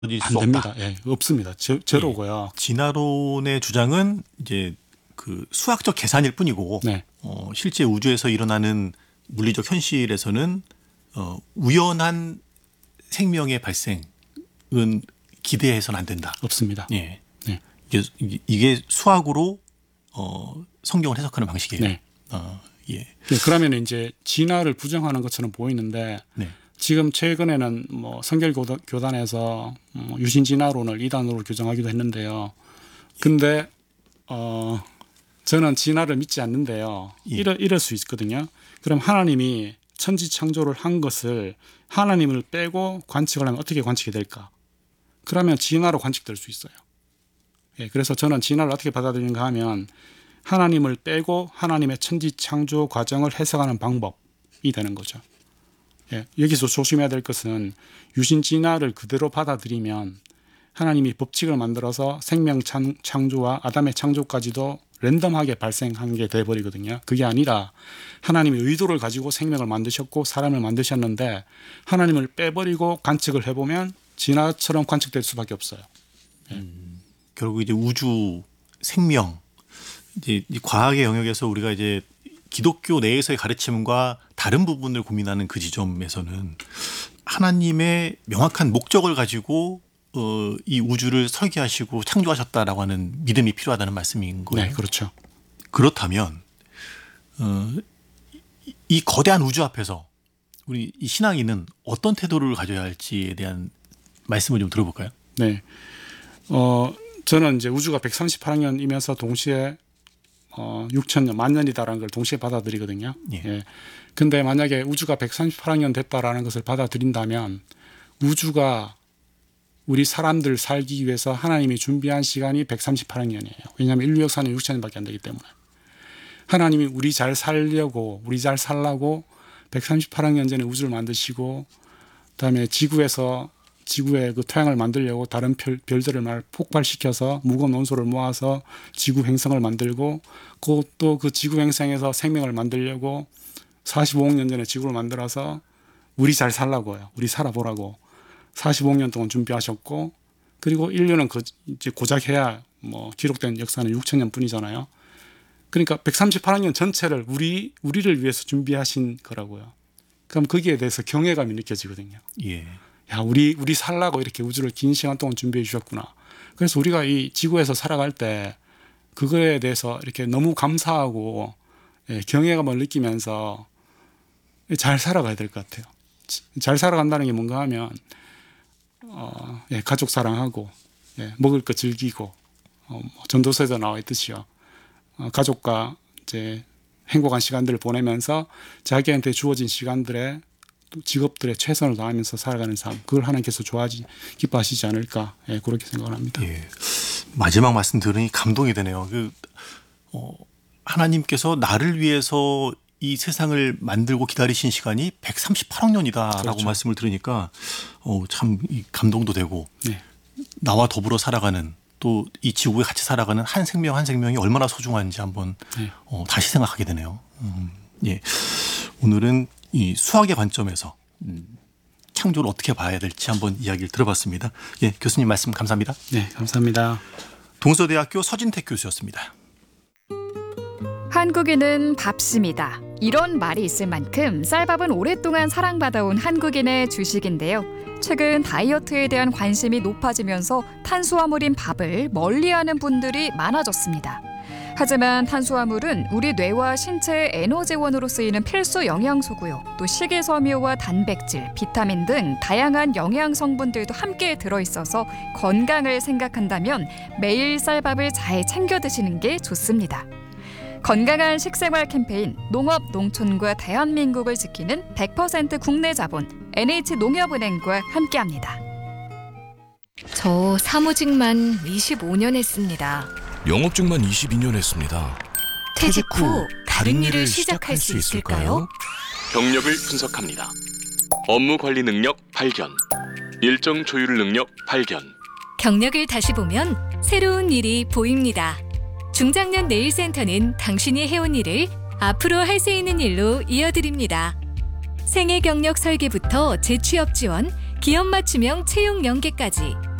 안 됩니다. 예, 없습니다. 제로고요. 예. 진화론의 주장은 이제 그 수학적 계산일 뿐이고 네. 실제 우주에서 일어나는 물리적 현실에서는 우연한 생명의 발생은 기대해서는 안 된다. 없습니다. 예. 네. 이게 수학으로 성경을 해석하는 방식이에요. 네. 예. 네, 그러면 이제 진화를 부정하는 것처럼 보이는데 네. 지금 최근에는 뭐 성결교단에서 유신진화론을 이단으로 규정하기도 했는데요. 근데 저는 진화를 믿지 않는데요. 예. 이럴 수 있거든요. 그럼 하나님이 천지창조를 한 것을 하나님을 빼고 관측을 하면 어떻게 관측이 될까? 그러면 진화로 관측될 수 있어요. 예, 그래서 저는 진화를 어떻게 받아들이는가 하면 하나님을 빼고 하나님의 천지창조 과정을 해석하는 방법이 되는 거죠. 예, 여기서 조심해야 될 것은 유신진화를 그대로 받아들이면 하나님이 법칙을 만들어서 생명 창조와 아담의 창조까지도 랜덤하게 발생한 게 돼버리거든요. 그게 아니라 하나님이 의도를 가지고 생명을 만드셨고 사람을 만드셨는데 하나님을 빼버리고 관측을 해보면 진화처럼 관측될 수밖에 없어요. 예. 결국 이제 우주 생명 이제 과학의 영역에서 우리가 이제 기독교 내에서의 가르침과 다른 부분을 고민하는 그 지점에서는 하나님의 명확한 목적을 가지고 이 우주를 설계하시고 창조하셨다라고 하는 믿음이 필요하다는 말씀인 거예요. 네, 그렇죠. 그렇다면 이 거대한 우주 앞에서 우리 이 신앙인은 어떤 태도를 가져야 할지에 대한 말씀을 좀 들어볼까요? 네. 저는 이제 우주가 138학년이면서 동시에 6천년, 만년이다라는 걸 동시에 받아들이거든요. 예. 예. 근데 만약에 우주가 138학년 됐다라는 것을 받아들인다면 우주가 우리 사람들 살기 위해서 하나님이 준비한 시간이 138학년이에요. 왜냐하면 인류 역사는 6천년밖에 안 되기 때문에. 하나님이 우리 잘 살려고, 우리 잘 살라고 138학년 전에 우주를 만드시고 그다음에 지구의 그 태양을 만들려고 다른 별들을 폭발시켜서 무거운 원소를 모아서 지구 행성을 만들고 또 그 지구 행성에서 생명을 만들려고 45억 년 전에 지구를 만들어서 우리 잘 살라고요. 우리 살아보라고 45년 동안 준비하셨고 그리고 인류는 이제 고작 해야 기록된 역사는 6천년 뿐이잖아요. 그러니까 138학년 전체를 우리를 위해서 준비하신 거라고요. 그럼 거기에 대해서 경외감이 느껴지거든요. 예. 야, 우리 살라고 이렇게 우주를 긴 시간 동안 준비해 주셨구나. 그래서 우리가 이 지구에서 살아갈 때 그거에 대해서 이렇게 너무 감사하고 경외감을 느끼면서 잘 살아가야 될 것 같아요. 잘 살아간다는 게 뭔가 하면 가족 사랑하고 먹을 거 즐기고 전도서에도 나와 있듯이요. 가족과 이제 행복한 시간들을 보내면서 자기한테 주어진 시간들에 직업들에 최선을 다하면서 살아가는 삶, 그걸 하나님께서 기뻐하시지 않을까, 그렇게 생각을 합니다. 예. 마지막 말씀 들으니 감동이 되네요. 하나님께서 나를 위해서 이 세상을 만들고 기다리신 시간이 138억 년이다라고 그렇죠. 말씀을 들으니까 참 감동도 되고 네. 나와 더불어 살아가는 또 이 지구에 같이 살아가는 한 생명 한 생명이 얼마나 소중한지 한번 다시 생각하게 되네요. 예. 오늘은 이 수학의 관점에서 창조를 어떻게 봐야 될지 한번 이야기를 들어봤습니다. 예, 교수님 말씀 감사합니다. 네, 감사합니다. 동서대학교 서진택 교수였습니다. 한국인은 밥심이다. 이런 말이 있을 만큼 쌀밥은 오랫동안 사랑받아온 한국인의 주식인데요. 최근 다이어트에 대한 관심이 높아지면서 탄수화물인 밥을 멀리하는 분들이 많아졌습니다. 하지만 탄수화물은 우리 뇌와 신체의 에너지원으로 쓰이는 필수 영양소고요. 또 식이섬유와 단백질, 비타민 등 다양한 영양 성분들도 함께 들어있어서 건강을 생각한다면 매일 쌀밥을 잘 챙겨 드시는 게 좋습니다. 건강한 식생활 캠페인 농업, 농촌과 대한민국을 지키는 100% 국내 자본 NH농협은행과 함께합니다. 저 사무직만 25년 했습니다. 영업직만 22년 했습니다. 퇴직 후 다른 일을 시작할 수 있을까요? 경력을 분석합니다. 업무 관리 능력 발견, 일정 조율 능력 발견. 경력을 다시 보면 새로운 일이 보입니다. 중장년 네일센터는 당신이 해온 일을 앞으로 할 수 있는 일로 이어드립니다. 생애 경력 설계부터 재취업 지원, 기업 맞춤형 채용 연계까지